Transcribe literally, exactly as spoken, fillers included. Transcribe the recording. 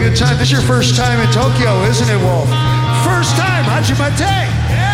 good time. This is your first time in Tokyo, isn't it, Wolf? First time, hajimate.